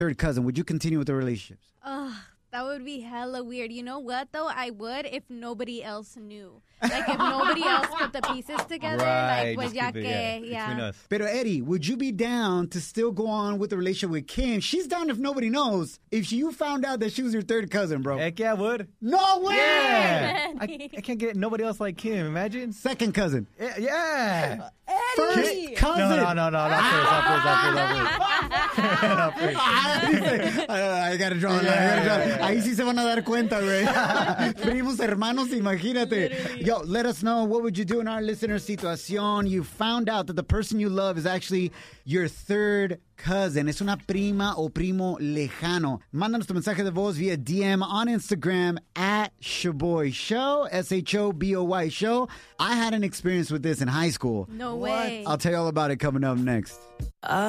third cousin, would you continue with the relationships? Ugh, that would be hella weird. You know what, though? I would if nobody else knew. Like, if nobody else put the pieces together. Right, Like, pues just ya keep it, que, between us. Pero Eddie, would you be down to still go on with the relationship with Kim? She's down if nobody knows. If you found out that she was your third cousin, bro. Heck yeah, I would. No way! Yeah. I can't get nobody else like Kim. Imagine. Second cousin. Yeah. First cousin. No, not first. I gotta draw a line. Ahí sí se van a dar cuenta, güey. Primos, hermanos, imagínate. Yo, let us know, what would you do in our listener situación? You found out that the person you love is actually your third cousin. Es una prima o primo lejano. Mándanos tu mensaje de voz via DM on Instagram at Shoboy Show, SHOBOY Show. I had an experience with this in high school. No way. I'll tell you all about it coming up next.